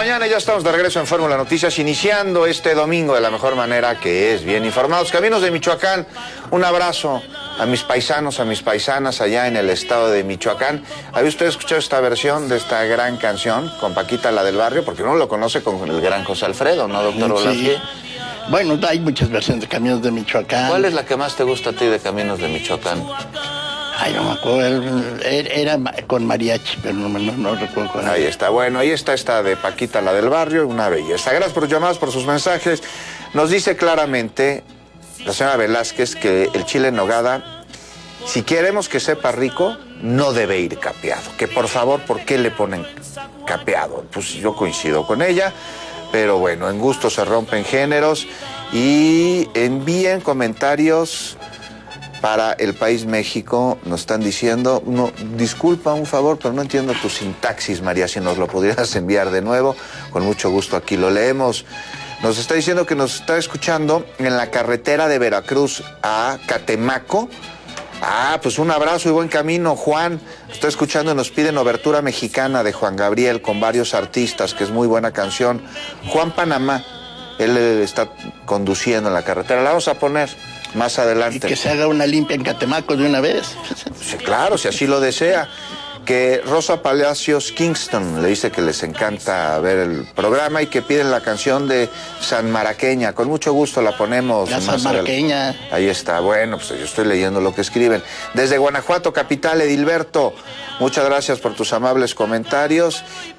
mañana, ya estamos de regreso en Fórmula Noticias, iniciando este domingo de la mejor manera, que es bien informados. Caminos de Michoacán, un abrazo a mis paisanos, a mis paisanas allá en el estado de Michoacán. ¿Había usted escuchado esta versión de esta gran canción con Paquita, la del barrio? Porque uno lo conoce con el gran José Alfredo, ¿no, doctor Olaski? Bueno, hay muchas versiones de Caminos de Michoacán. ¿Cuál es la que más te gusta a ti de Caminos de Michoacán? Ay, no me acuerdo, era con mariachi, pero no recuerdo cuál. Ahí está, bueno, ahí está esta de Paquita, la del barrio, una belleza. Gracias por sus llamadas, por sus mensajes. Nos dice claramente la señora Velázquez que el chile en nogada, si queremos que sepa rico, no debe ir capeado. Que por favor, ¿por qué le ponen capeado? Pues yo coincido con ella, pero bueno, en gusto se rompen géneros. Y envíen comentarios para El País México. Nos están diciendo, no, disculpa, un favor, pero no entiendo tu sintaxis, María, si nos lo pudieras enviar de nuevo, con mucho gusto aquí lo leemos. Nos está diciendo que nos está escuchando en la carretera de Veracruz a Catemaco. Ah, pues un abrazo y buen camino, Juan. Está escuchando y nos piden Obertura Mexicana de Juan Gabriel con varios artistas, que es muy buena canción. Juan Panamá, él está conduciendo en la carretera. La vamos a poner más adelante. Y que se haga una limpia en Catemaco de una vez. Sí, claro, si así lo desea. Que Rosa Palacios Kingston le dice que les encanta ver el programa y que piden la canción de San Maraqueña. Con mucho gusto la ponemos. La San Maraqueña. Ahí está, bueno, pues yo estoy leyendo lo que escriben. Desde Guanajuato, capital, Edilberto, muchas gracias por tus amables comentarios.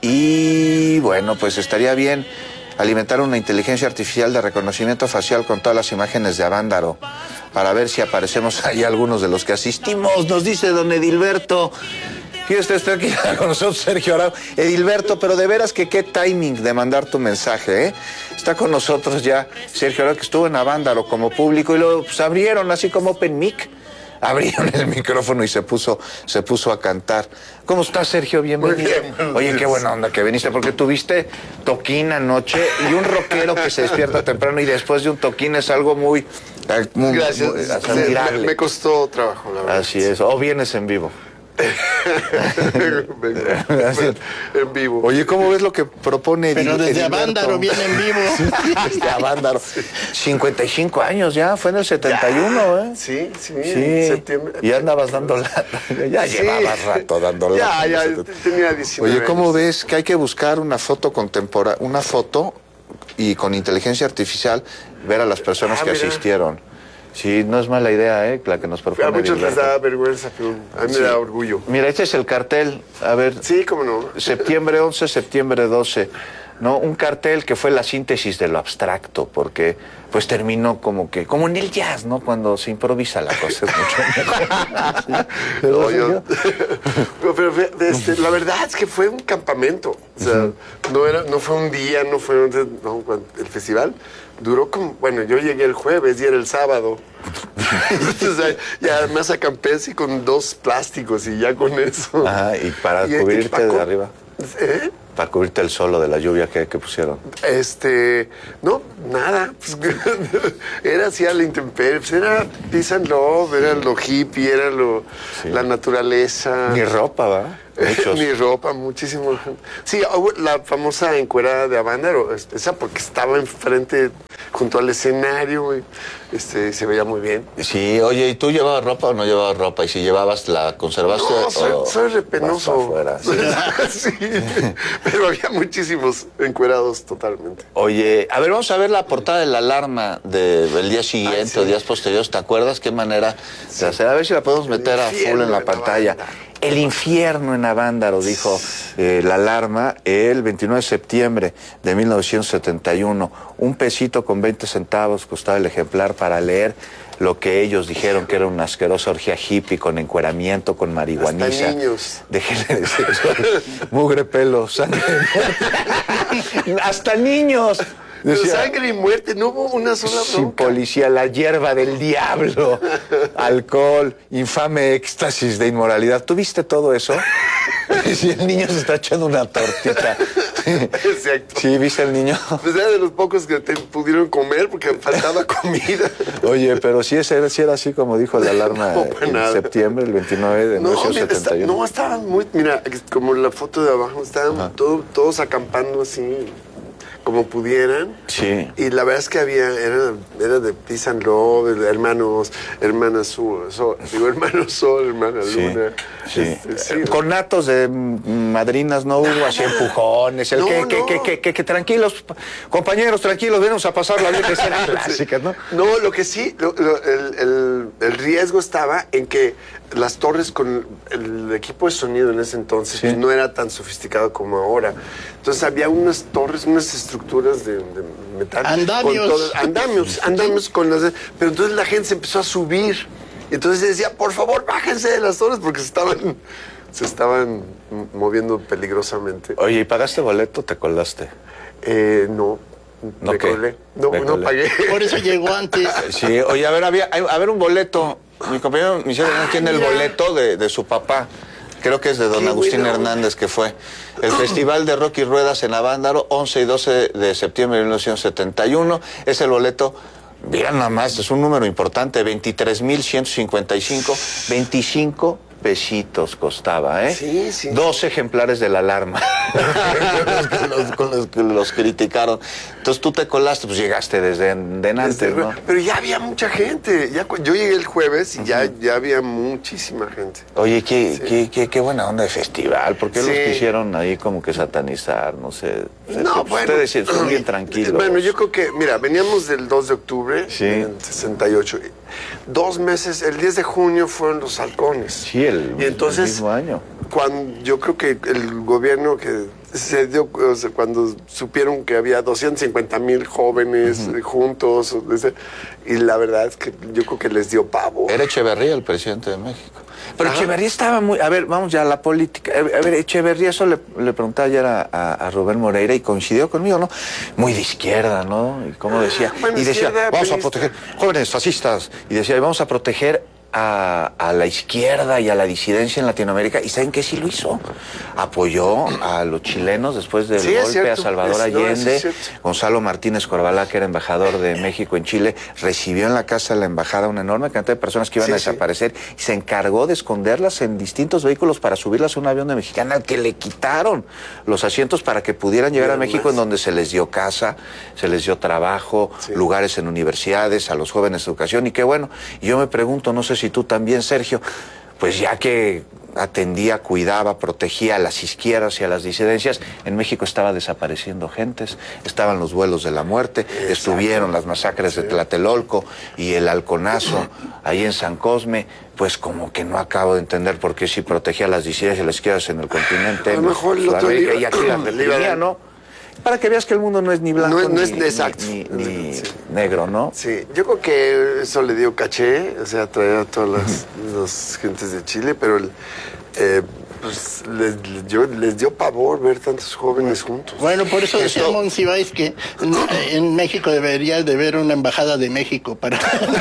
Y bueno, pues estaría bien alimentar una inteligencia artificial de reconocimiento facial con todas las imágenes de Avándaro para ver si aparecemos ahí algunos de los que asistimos, nos dice don Edilberto. Fíjate, está aquí con nosotros Sergio Arau. Edilberto, pero de veras que qué timing de mandar tu mensaje, ¿eh? Está con nosotros ya Sergio Arau, que estuvo en Avándaro como público y lo pues, abrieron así como Open Mic. Abrieron el micrófono y se puso a cantar. ¿Cómo estás, Sergio? Bienvenido. Muy bien. Oye, qué buena onda que viniste, porque tuviste toquín anoche y un rockero que se despierta temprano y después de un toquín es algo muy gracias. Muy admirable. Me costó trabajo, la verdad. Así es. O vienes en vivo. En vivo. Oye, ¿cómo ves lo que propone Pero desde Avándaro viene en vivo. Desde Avándaro. 55 años ya, fue en el 71, ¿eh? Sí, en septiembre. Y andabas dando lata. Ya llevabas rato dando lata. Ya, tenía 19 Oye, ¿cómo años. ves que hay que buscar una foto contemporánea, una foto y con inteligencia artificial ver a las personas que mira. asistieron? Sí, no es mala idea, la que nos propone. A muchos les Gilberto. da vergüenza, pero a mí me da orgullo. Mira, este es el cartel. A ver. Sí, cómo no. Septiembre 11, septiembre 12. ¿No? Un cartel que fue la síntesis de lo abstracto, porque pues terminó como en el jazz, ¿no? Cuando se improvisa la cosa es mucho mejor. Pero la verdad es que fue un campamento. O sea, no fue un día, el festival duró como, bueno, yo llegué el jueves y era el sábado. Entonces, ya además acampé así con 2 plásticos y ya con eso. Ajá, y para cubrirte de arriba. Para cubrirte el solo de la lluvia que pusieron. No, nada. Pues, era así a la intemperie. Pues era peace and love, era lo hippie, era la naturaleza. Ni ropa, ¿va? Muchos. Ni ropa, muchísimo. Sí, la famosa encuerada de Avándaro, esa porque estaba enfrente, junto al escenario, y se veía muy bien. Sí, oye, ¿y tú llevabas ropa o no llevabas ropa? Y si llevabas, ¿la conservaste? No, soy repenoso. Sí, pero había muchísimos encuerados totalmente. Oye, a ver, vamos a ver la portada de la alarma del día siguiente o días posteriores. ¿Te acuerdas qué manera de hacer? A ver si la podemos meter a full en la pantalla. El infierno en Avándaro, dijo la alarma, el 29 de septiembre de 1971. Un pesito con 20 centavos costaba el ejemplar para leer lo que ellos dijeron que era una asquerosa orgía hippie con encueramiento, con marihuaniza. Hasta niños. De género sexual, mugre, pelo, sangre. Hasta niños. Decía, sangre y muerte, no hubo una sola bronca. Sin policía, la hierba del diablo, alcohol, infame éxtasis de inmoralidad. ¿Tú viste todo eso? Si el niño se está echando una tortita Exacto. Sí, ¿viste al niño? Pues era de los pocos que pudieron comer porque faltaba comida. Oye, pero sí era así como dijo la alarma No, para en nada. septiembre, el 29 de 1971. No, estaban muy... Mira, como la foto de abajo, estaban todos acampando así, como pudieran. Sí. Y la verdad es que era de Peace and Love, de hermanos, hermanas Sol, hermano Sol, hermana Luna. Sí. Sí. Conatos de madrinas no hubo, así empujones. No. Que tranquilos, compañeros, tranquilos, venimos a pasar la vida clásica, ¿no? No, lo que sí, el riesgo estaba en que las torres con el equipo de sonido en ese entonces pues, no era tan sofisticado como ahora. Entonces había unas torres, unas estructuras de metal. Andamios con las... Pero entonces la gente se empezó a subir. Entonces decía, por favor, bájense de las torres porque se estaban moviendo peligrosamente. Oye, ¿y pagaste boleto o te colaste? No. ¿No me qué? colé. No pagué. Por eso llegó antes. Sí, oye, a ver un boleto. Mi compañero Michelle tiene el boleto de su papá. Creo que es de don Qué Agustín bueno. Hernández, que fue el Festival de Rock y Ruedas en Avándaro, 11 y 12 de septiembre de 1971. Es el boleto, mira nada más, es un número importante, 23,155, 25 pesitos costaba, ¿eh? Sí. 12 ejemplares de la alarma. con los que los criticaron. Entonces tú te colaste, pues llegaste desde antes, ¿no? Pero ya había mucha gente. Yo llegué el jueves y ya había muchísima gente. Oye, qué buena onda de festival. ¿Por qué los Sí. quisieron ahí como que satanizar? No sé. No, bueno. Ustedes son bien tranquilos. Bueno, yo creo que, mira, veníamos del 2 de octubre en 68. 2 meses, el 10 de junio fueron los halcones. Sí, el mismo año. Yo creo que el gobierno que se dio, o sea, cuando supieron que había 250,000 jóvenes juntos, y la verdad es que yo creo que les dio pavo. Era Echeverría el presidente de México. Pero Echeverría estaba muy... A ver, vamos ya a la política. A ver, Echeverría, eso le preguntaba ayer a Rubén Moreira y coincidió conmigo, ¿no? Muy de izquierda, ¿no? Y como decía... Bueno, y decía, izquierda, vamos a priista. proteger jóvenes fascistas. Y decía, vamos a proteger a la izquierda y a la disidencia en Latinoamérica. ¿Y saben qué? Sí lo hizo. Apoyó a los chilenos después del Sí, es golpe cierto. a Salvador No, Allende. es cierto. Gonzalo Martínez Corbalá, que era embajador de México en Chile, recibió en la casa de la embajada una enorme cantidad de personas que iban a desaparecer y se encargó de esconderlas en distintos vehículos para subirlas a un avión de Mexicana al que le quitaron los asientos para que pudieran llegar a México, en donde se les dio casa, se les dio trabajo, lugares en universidades, a los jóvenes educación. Y qué bueno. Y yo me pregunto, no sé si tú también, Sergio, pues ya que atendía, cuidaba, protegía a las izquierdas y a las disidencias, en México estaba desapareciendo gentes, estaban los vuelos de la muerte, estuvieron las masacres de Tlatelolco y el halconazo ahí en San Cosme. Pues como que no acabo de entender por qué sí protegía a las disidencias y a las izquierdas en el continente, A lo mejor el otro y aquí las reprimía, ¿no? Para que veas que el mundo no es ni blanco ni negro, ¿no? Sí, yo creo que eso le dio caché, o sea, traer a todas las gentes de Chile, pero pues les dio pavor ver tantos jóvenes juntos. Bueno, por eso decía Monsiváis que en México debería de haber una embajada de México para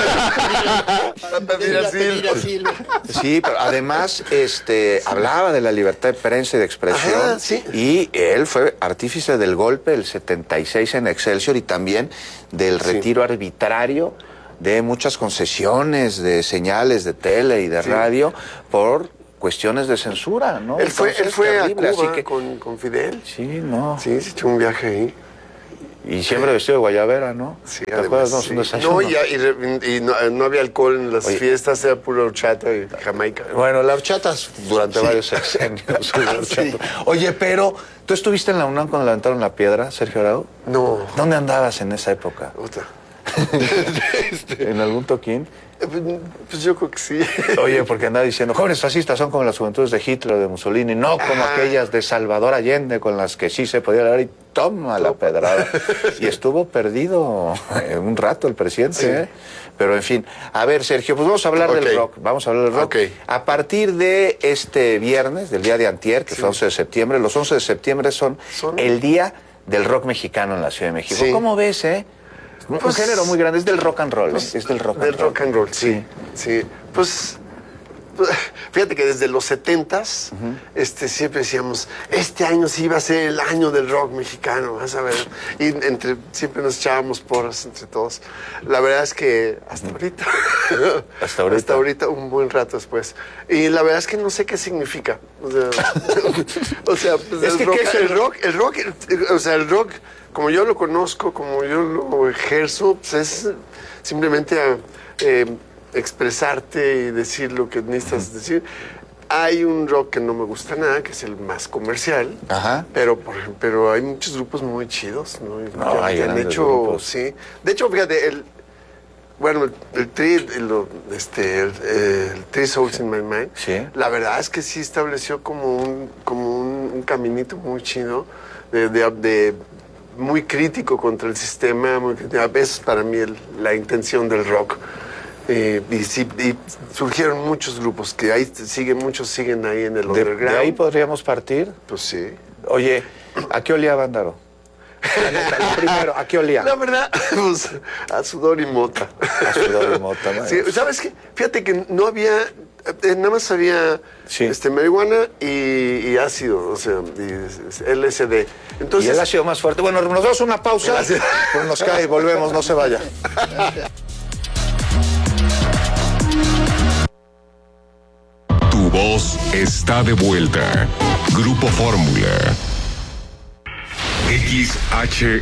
pedir asilo. Sí, pero además hablaba de la libertad de prensa y de expresión. Ajá, sí. Y él fue artífice del golpe del 76 en Excelsior y también del retiro arbitrario de muchas concesiones de señales de tele y de radio por cuestiones de censura, ¿no? Él fue terrible, a Cuba así que... con Fidel. Sí, no. Sí, se echó un viaje ahí. Y siempre vestido de guayabera, ¿no? Sí, ¿Te además, acuerdas? No, sí. un desayuno. No, y no había alcohol en las fiestas, era pura horchata y Jamaica. Bueno, la horchata durante varios sexenios. Oye, pero, ¿tú estuviste en la UNAM cuando levantaron la piedra, Sergio Arau? No. ¿Dónde andabas en esa época? Otra. ¿En algún toquín? Pues yo creo que sí. Oye, porque andaba diciendo, jóvenes fascistas son como las juventudes de Hitler o de Mussolini, no como aquellas de Salvador Allende con las que sí se podía hablar y toma la pedrada. Y estuvo perdido un rato el presidente, ¿eh? Pero en fin, a ver, Sergio, pues vamos a hablar del rock. Vamos a hablar del rock. A partir de este viernes, del día de antier, que fue 11 de septiembre, los 11 de septiembre son el día del rock mexicano en la Ciudad de México. ¿Cómo ves, un género muy grande, es del rock and roll, pues, es del rock and roll. Del rock and roll, sí. Pues fíjate que desde los 70s, siempre decíamos, este año sí iba a ser el año del rock mexicano, vas a ver. Y siempre nos echábamos porras entre todos. La verdad es que hasta ahorita. Hasta ahorita, un buen rato después. Y la verdad es que no sé qué significa. O sea, pues es el rock, como yo lo conozco, como yo lo ejerzo, pues es simplemente expresarte y decir lo que necesitas decir. Hay un rock que no me gusta nada, que es el más comercial. Ajá. Pero hay muchos grupos muy chidos, ¿no? Hay que han hecho, grupos. sí. De hecho, fíjate, el Three Souls in My Mind, sí. La verdad es que sí estableció como un caminito muy chido de muy crítico contra el sistema. A veces para mí la intención del rock. Y surgieron muchos grupos que muchos siguen ahí en el underground. ¿De ahí podríamos partir? Pues sí. Oye, ¿a qué olía Vándaro? Lo primero, ¿a qué olía? La verdad, pues, a sudor y mota. A sudor y mota, bueno. Sí, ¿sabes qué? Fíjate que no había, nada más había sí. Marihuana y ácido, o sea, y LSD. Entonces, y el ácido más fuerte. Bueno, nos damos una pausa, pero nos cae y volvemos, no se vaya. Tu voz está de vuelta. Grupo Fórmula. XHE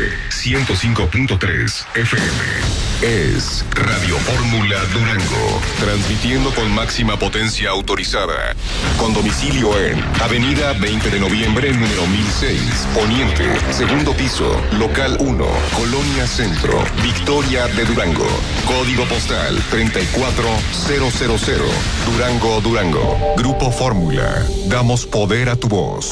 105.3 FM es Radio Fórmula Durango, transmitiendo con máxima potencia autorizada, con domicilio en Avenida 20 de Noviembre, número 1006, Poniente, segundo piso, local 1, Colonia Centro, Victoria de Durango, código postal 34000, Durango, Durango. Grupo Fórmula, damos poder a tu voz.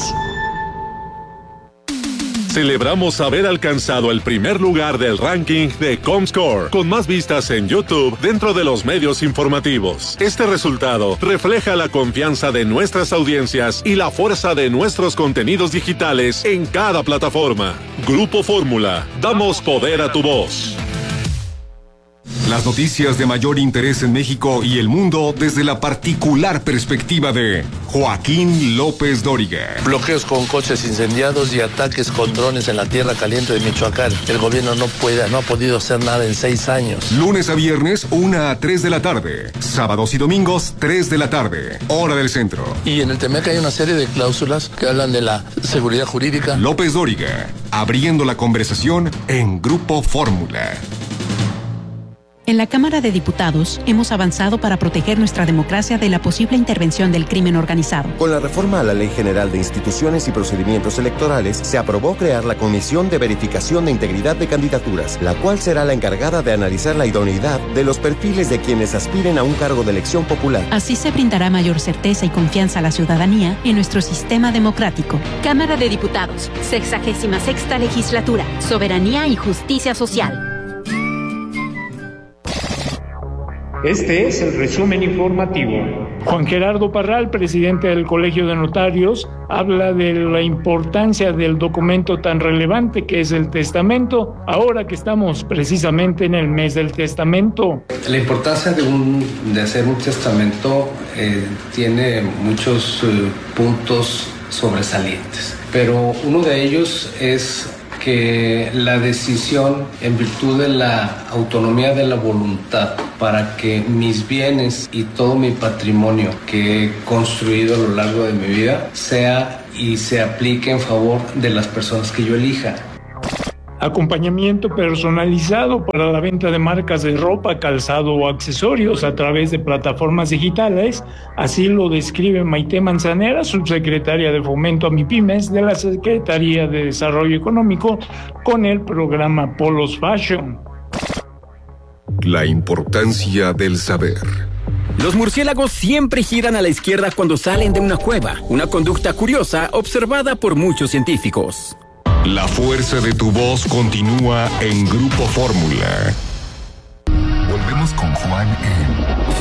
Celebramos haber alcanzado el primer lugar del ranking de Comscore, con más vistas en YouTube dentro de los medios informativos. Este resultado refleja la confianza de nuestras audiencias y la fuerza de nuestros contenidos digitales en cada plataforma. Grupo Fórmula, damos poder a tu voz. Las noticias de mayor interés en México y el mundo desde la particular perspectiva de Joaquín López Dóriga. Bloqueos con coches incendiados y ataques con drones en la tierra caliente de Michoacán. El gobierno no ha podido hacer nada en 6 años. Lunes a viernes, 1 a 3 de la tarde. Sábados y domingos, 3 de la tarde. Hora del centro. Y en el TEMEC hay una serie de cláusulas que hablan de la seguridad jurídica. López Dóriga, abriendo la conversación en Grupo Fórmula. En la Cámara de Diputados hemos avanzado para proteger nuestra democracia de la posible intervención del crimen organizado. Con la reforma a la Ley General de Instituciones y Procedimientos Electorales, se aprobó crear la Comisión de Verificación de Integridad de Candidaturas, la cual será la encargada de analizar la idoneidad de los perfiles de quienes aspiren a un cargo de elección popular. Así se brindará mayor certeza y confianza a la ciudadanía en nuestro sistema democrático. Cámara de Diputados, 66ª Legislatura, Soberanía y Justicia Social. Este es el resumen informativo. Juan Gerardo Parral, presidente del Colegio de Notarios, habla de la importancia del documento tan relevante que es el testamento, ahora que estamos precisamente en el mes del testamento. La importancia de hacer un testamento tiene muchos puntos sobresalientes, pero uno de ellos es que la decisión, en virtud de la autonomía de la voluntad, para que mis bienes y todo mi patrimonio que he construido a lo largo de mi vida sea y se aplique en favor de las personas que yo elija. Acompañamiento personalizado para la venta de marcas de ropa, calzado o accesorios a través de plataformas digitales. Así lo describe Maite Manzanera, subsecretaria de Fomento a MIPYMES de la Secretaría de Desarrollo Económico, con el programa Polos Fashion. La importancia del saber. Los murciélagos siempre giran a la izquierda cuando salen de una cueva, una conducta curiosa observada por muchos científicos. La fuerza de tu voz continúa en Grupo Fórmula. Volvemos con Juan en